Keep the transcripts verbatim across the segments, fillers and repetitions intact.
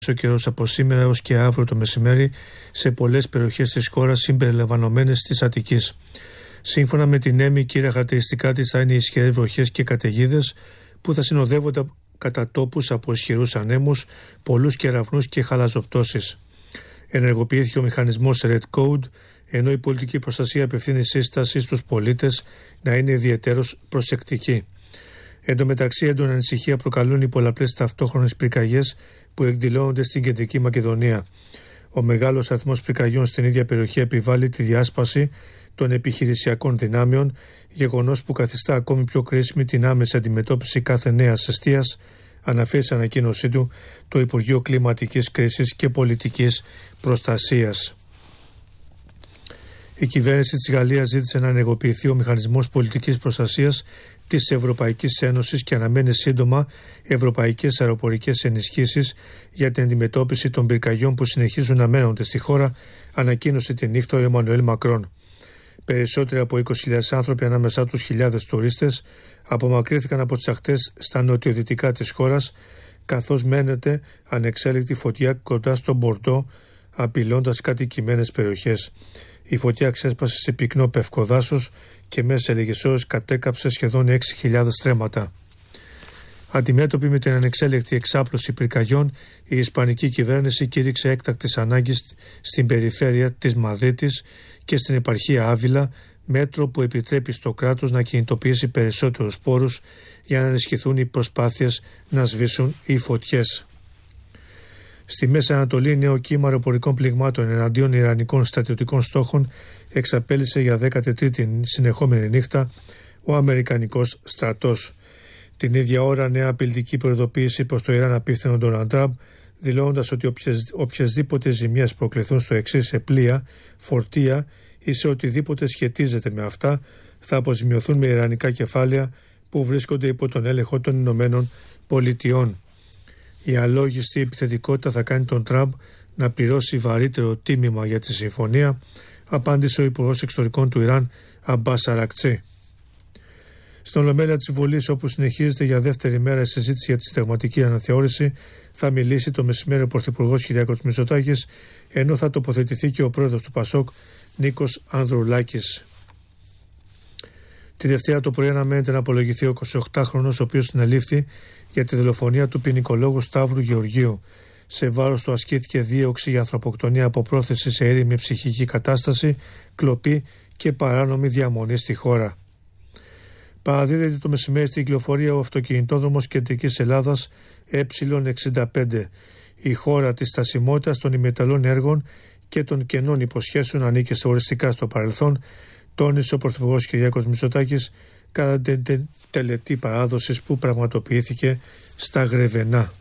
ο καιρός από σήμερα έως και αύριο το μεσημέρι σε πολλές περιοχές της χώρας συμπεριλαμβανομένες της Αττικής. Σύμφωνα με την ΕΜΗ, κύρια χαρακτηριστικά της θα είναι ισχυρές βροχές και καταιγίδες που θα συνοδεύονται κατά τόπους από ισχυρούς ανέμους, πολλούς κεραυνούς και χαλαζοπτώσεις. Ενεργοποιήθηκε ο μηχανισμός Red Code, ενώ η πολιτική προστασία απευθύνει σύσταση στους πολίτες να είναι ιδιαιτέρως προσεκτικοί. Εν τω μεταξύ, έντονη ανησυχία προκαλούν οι πολλαπλές ταυτόχρονες πυρκαγιές που εκδηλώνονται στην Κεντρική Μακεδονία. Ο μεγάλος αριθμός πυρκαγιών στην ίδια περιοχή επιβάλλει τη διάσπαση των επιχειρησιακών δυνάμεων, γεγονός που καθιστά ακόμη πιο κρίσιμη την άμεση αντιμετώπιση κάθε νέας αιστείας, αναφέρει σε ανακοίνωσή του το Υπουργείο Κλιματικής Κρίσης και Πολιτικής Προστασίας. Η κυβέρνηση της Γαλλίας ζήτησε να ενεργοποιηθεί ο μηχανισμός πολιτικής προστασίας της Ευρωπαϊκής Ένωσης και αναμένει σύντομα ευρωπαϊκές αεροπορικές ενισχύσεις για την αντιμετώπιση των πυρκαγιών που συνεχίζουν να μένονται στη χώρα, ανακοίνωσε τη νύχτα ο Εμμανουέλ Μακρόν. Περισσότεροι από είκοσι χιλιάδες άνθρωποι, ανάμεσά τους χιλιάδες τουρίστες, απομακρύνθηκαν από τις ακτές στα νοτιοδυτικά της χώρας, καθώς μένεται ανεξέλεκτη φωτιά κοντά στο Μπορντό, απειλώντας κατοικημένες περιοχές. Η φωτιά ξέσπασε σε πυκνό πευκοδάσος και μέσα σε λίγες ώρες κατέκαψε σχεδόν έξι χιλιάδες στρέμματα. Αντιμέτωπη με την ανεξέλεκτη εξάπλωση πυρκαγιών, η Ισπανική κυβέρνηση κήρυξε έκτακτης ανάγκης στην περιφέρεια της Μαδρίτης και στην επαρχία Άβυλα, μέτρο που επιτρέπει στο κράτος να κινητοποιήσει περισσότερους πόρους για να ενισχυθούν οι προσπάθειες να σβήσουν οι φωτιές. Στη Μέση Ανατολή, νέο κύμα αεροπορικών πληγμάτων εναντίον ιρανικών στρατιωτικών στόχων εξαπέλυσε για δέκατη τρίτη συνεχόμενη νύχτα ο Αμερικανικός στρατός. Την ίδια ώρα, νέα απειλητική προειδοποίηση προς το Ιράν απίθυνε ο Ντόναλντ Τραμπ, δηλώνοντας ότι οποιασδήποτε ζημιές προκληθούν στο εξής σε πλοία, φορτία ή σε οτιδήποτε σχετίζεται με αυτά θα αποζημιωθούν με ιρανικά κεφάλαια που βρίσκονται υπό τον έλεγχο των Ηνωμένων Πολιτειών. Η αλόγιστη επιθετικότητα θα κάνει τον Τραμπ να πληρώσει βαρύτερο τίμημα για τη συμφωνία, απάντησε ο Υπουργός Εξωτερικών του Ιράν, Αμπάς Αρακτσί. Στον Ολομέλεια της Βουλής, όπου συνεχίζεται για δεύτερη μέρα η συζήτηση για τη συνταγματική αναθεώρηση, θα μιλήσει το μεσημέρι ο Πρωθυπουργός Κυριάκος Μητσοτάκης, ενώ θα τοποθετηθεί και ο πρόεδρος του Πασόκ, Νίκος Ανδρουλάκης. Τη Δευτέρα το πρωί αναμένεται να απολογηθεί ο εικοσιοκτάχρονος, ο οποίος συνελήφθη για τη δολοφονία του ποινικολόγου Σταύρου Γεωργίου. Σε βάρος του ασκήθηκε δίωξη για ανθρωποκτονία από πρόθεση σε έρημη ψυχική κατάσταση, κλοπή και παράνομη διαμονή στη χώρα. Παραδίδεται το μεσημέρι στην κυκλοφορία ο αυτοκινητόδρομος Κεντρικής Ελλάδας Ε εξήντα πέντε. Η χώρα της στασιμότητας των ημεταλών έργων και των κενών υποσχέσεων ανήκε σε οριστικά στο παρελθόν, τόνισε ο Πρωθυπουργός Κυριάκος Μητσοτάκης κατά την τελετή παράδοσης που πραγματοποιήθηκε στα Γρεβενά.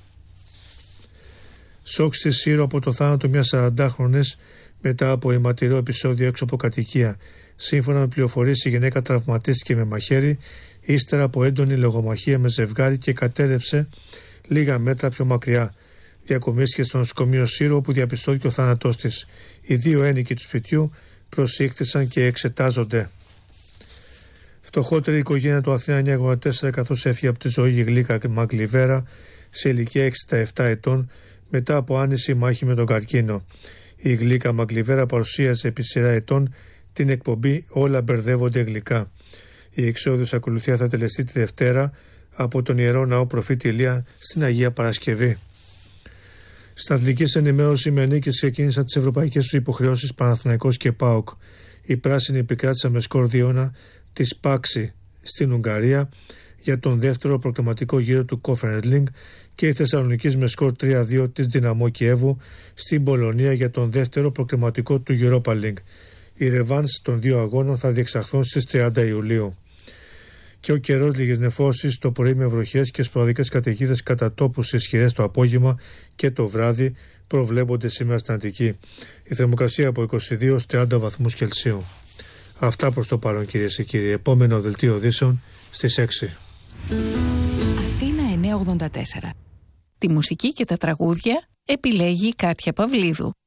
Σοκ στη Σύρο από το θάνατο μιας σαραντάχρονης μετά από αιματηρό επεισόδιο έξω από κατοικία. Σύμφωνα με πληροφορίες, η γυναίκα τραυματίστηκε με μαχαίρι ύστερα από έντονη λογομαχία με ζευγάρι και κατέρευσε λίγα μέτρα πιο μακριά. Διακομίστηκε στο νοσοκομείο Σύρο, όπου διαπιστώθηκε ο θάνατός της. Οι δύο ένοικοι του σπιτιού προσήχθησαν και εξετάζονται. Φτωχότερη οικογένεια του Αθήνα εννιακόσια ογδόντα τέσσερα, καθώς έφυγε από τη ζωή η Γλίκα Μαγκλιβέρα σε ηλικία εξήντα επτά ετών μετά από άνηση μάχη με τον καρκίνο. Η Γλίκα Μαγκλιβέρα παρουσίασε επί σειρά ετών την εκπομπή «Όλα μπερδεύονται γλυκά». Η εξόδιος ακολουθία θα τελεστεί τη Δευτέρα από τον Ιερό Ναό Προφήτη Ηλία στην Αγία Παρασκευή. Στα αθλητική ενημέρωση, με νίκη ξεκίνησαν τις ευρωπαϊκές του υποχρεώσεις Παναθηναϊκός και ΠΑΟΚ. Οι πράσινοι επικράτησαν με σκορ δύο ένα της Πάξη στην Ουγγαρία για τον δεύτερο προκριματικό γύρο του Conference League και η Θεσσαλονικής με σκορ τρία δύο της Δυναμό Κιέβου στην Πολωνία για τον δεύτερο προκριματικό του Europa League. Οι ρεβάνς των δύο αγώνων θα διεξαχθούν στις τριάντα Ιουλίου. Και ο καιρός, λίγες νεφώσεις το πρωί με βροχές και σποραδικές καταιγίδες κατά τόπους ισχυρές το απόγευμα και το βράδυ προβλέπονται σήμερα στην Αττική. Η θερμοκρασία από είκοσι δύο έως τριάντα βαθμούς Κελσίου. Αυτά προς το παρόν, κυρίες και κύριοι. Επόμενο δελτίο ειδήσεων στις έξι. Αθήνα εννιακόσια ογδόντα τέσσερα. Τη μουσική και τα τραγούδια επιλέγει η Κάτια Παυλίδου.